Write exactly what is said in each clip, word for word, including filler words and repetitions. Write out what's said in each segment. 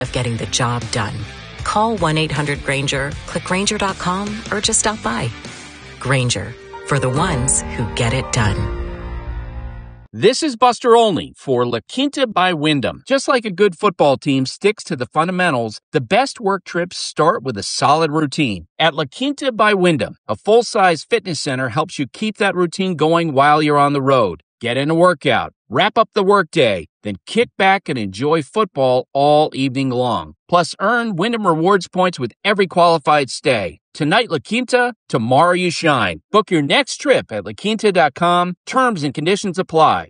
of getting the job done. Call one eight hundred Granger, click Granger dot com, or just stop by. Granger, for the ones who get it done. This is Buster Olney for La Quinta by Wyndham. Just like a good football team sticks to the fundamentals, the best work trips start with a solid routine. At La Quinta by Wyndham, a full-size fitness center helps you keep that routine going while you're on the road. Get in a workout, wrap up the workday, then kick back and enjoy football all evening long. Plus, earn Wyndham Rewards points with every qualified stay. Tonight, La Quinta, tomorrow you shine. Book your next trip at la quinta dot com. Terms and conditions apply.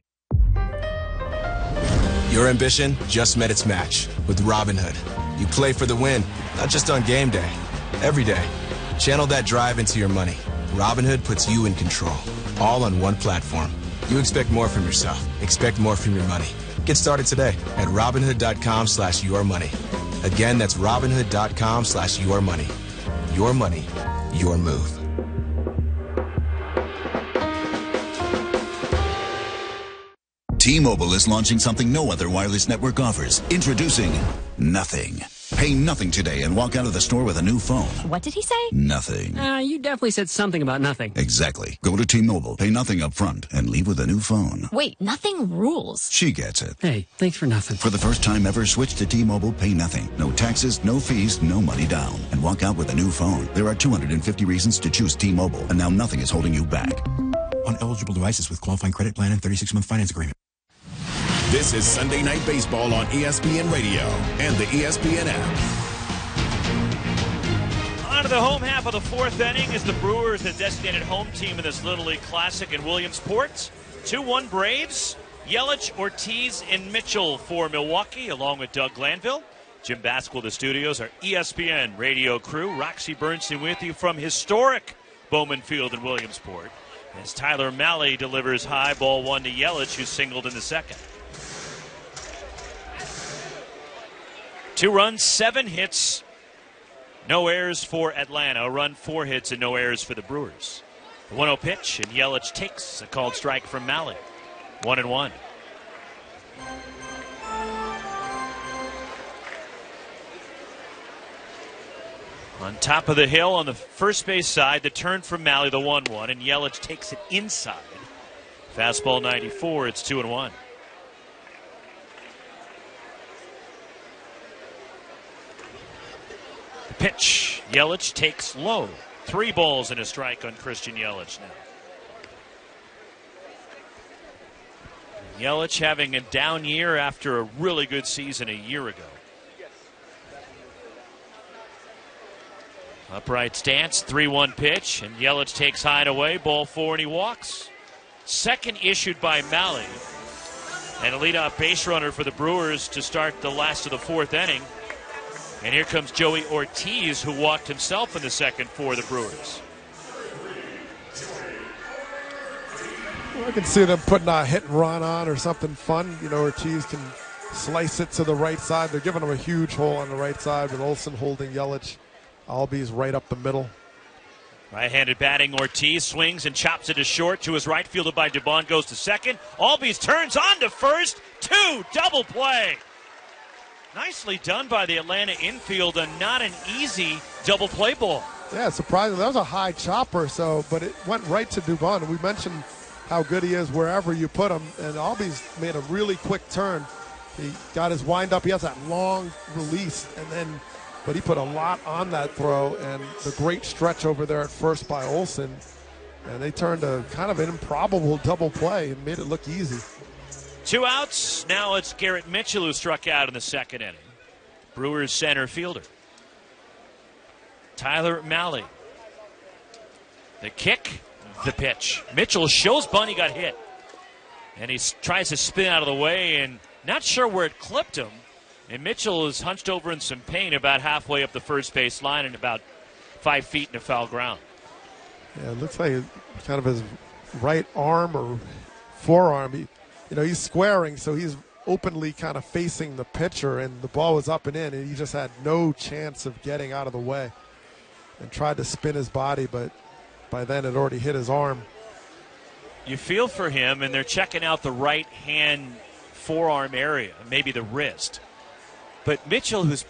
Your ambition just met its match with Robinhood. You play for the win, not just on game day, every day. Channel that drive into your money. Robinhood puts you in control, all on one platform. You expect more from yourself. Expect more from your money. Get started today at Robinhood dot com slash your money. Again, that's Robinhood dot com slash your money. Your money, your move. T-Mobile is launching something no other wireless network offers. Introducing Nothing. Pay nothing today and walk out of the store with a new phone. What did he say? Nothing. Uh, you definitely said something about nothing. Exactly. Go to T-Mobile, pay nothing up front, and leave with a new phone. Wait, nothing rules. She gets it. Hey, thanks for nothing. For the first time ever, switch to T-Mobile, pay nothing. No taxes, no fees, no money down. And walk out with a new phone. There are two hundred fifty reasons to choose T-Mobile, and now nothing is holding you back. On eligible devices with qualifying credit plan and thirty-six month finance agreement. This is Sunday Night Baseball on E S P N Radio and the E S P N app. On to the home half of the fourth inning as the Brewers, the designated home team in this Little League Classic in Williamsport. two one Braves. Yelich, Ortiz, and Mitchell for Milwaukee, along with Doug Glanville. Jim Basquill, the studios, our E S P N radio crew. Roxy Bernstein with you from historic Bowman Field in Williamsport. As Tyler Mahle delivers high ball one to Yelich, who singled in the second. Two runs, seven hits, no errors for Atlanta. A run, four hits, and no errors for the Brewers. The one oh pitch, and Yelich takes a called strike from Mahle. One and one. On top of the hill on the first base side, the turn from Mahle, the one one, and Yelich takes it inside. Fastball ninety-four, it's two and one. Pitch. Yelich takes low. Three balls and a strike on Christian Yelich now. Yelich having a down year after a really good season a year ago. Upright stance, three one pitch, and Yelich takes high and away, ball four, and he walks. Second issued by Mahle. And a leadoff base runner for the Brewers to start the last of the fourth inning. And here comes Joey Ortiz, who walked himself in the second for the Brewers. Well, I can see them putting a hit and run on or something fun. You know, Ortiz can slice it to the right side. They're giving him a huge hole on the right side with Olson holding Yelich. Albies right up the middle. Right-handed batting, Ortiz swings and chops it to short to his right, fielded by Dubon, goes to second. Albies turns on to first. Two, double play. Nicely done by the Atlanta infield, and not an easy double play ball. Yeah, surprising. That was a high chopper, so but it went right to Dubon. We mentioned how good he is wherever you put him, and Albies made a really quick turn. He got his wind up. He has that long release, and then, but he put a lot on that throw, and the great stretch over there at first by Olson, and they turned a kind of an improbable double play and made it look easy. Two outs. Now it's Garrett Mitchell who struck out in the second inning. Brewers center fielder. Tyler Mahle. The kick, the pitch. Mitchell shows Bunny got hit. And he tries to spin out of the way and not sure where it clipped him. And Mitchell is hunched over in some pain about halfway up the first base line and about five feet into foul ground. Yeah, it looks like kind of his right arm or forearm. He, You know, he's squaring, so he's openly kind of facing the pitcher, and the ball was up and in, and he just had no chance of getting out of the way and tried to spin his body, but by then it already hit his arm. You feel for him, and they're checking out the right hand forearm area, maybe the wrist. But Mitchell, who's